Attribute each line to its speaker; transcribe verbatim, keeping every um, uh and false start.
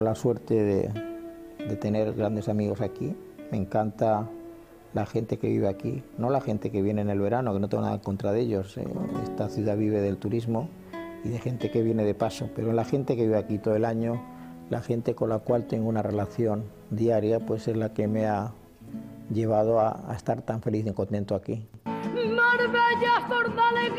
Speaker 1: La suerte de, de tener grandes amigos aquí. Me encanta la gente que vive aquí, no la gente que viene en el verano, que no tengo nada en contra de ellos. Eh, esta ciudad vive del turismo y de gente que viene de paso, pero la gente que vive aquí todo el año, la gente con la cual tengo una relación diaria, pues es la que me ha llevado a, a estar tan feliz y contento aquí.
Speaker 2: Marbella,